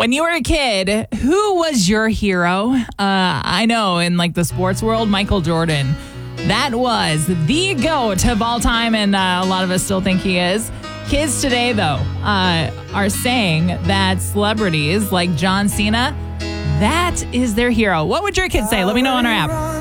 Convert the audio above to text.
When you were a kid, who was your hero? I know in like the sports world, Michael Jordan. That was the GOAT of all time, and a lot of us still think he is. Kids today, though, are saying that celebrities like John Cena, that is their hero. What would your kids say? Let me know on our app.